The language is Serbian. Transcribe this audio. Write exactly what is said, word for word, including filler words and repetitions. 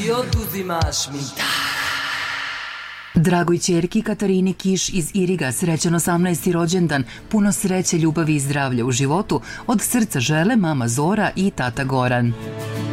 i oduzimaš mi. Dragoj ćerki Katarini Kiš iz Iriga srećan osamnaesti rođendan, puno sreće, ljubavi i zdravlja u životu, od srca žele mama Zora i tata Goran.